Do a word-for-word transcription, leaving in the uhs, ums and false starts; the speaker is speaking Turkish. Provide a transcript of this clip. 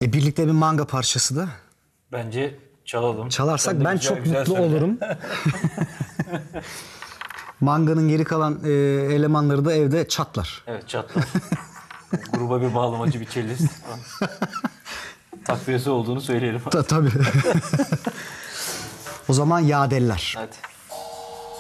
E birlikte bir manga parçası da. Bence çalalım. Çalarsak Sen de ben güzel çok güzel mutlu söyle. olurum. Manganın geri kalan e, elemanları da evde çatlar. Evet, çatlar. Gruba bir bağlamacı, bir cellist. Takviyesi olduğunu söyleyelim. Ta, tabii. O zaman yadeller. Hadi.